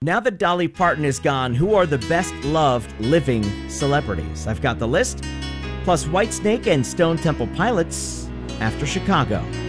Now that Dolly Parton is gone, who are the best loved living celebrities? I've got the list, plus Whitesnake and Stone Temple Pilots after Chicago.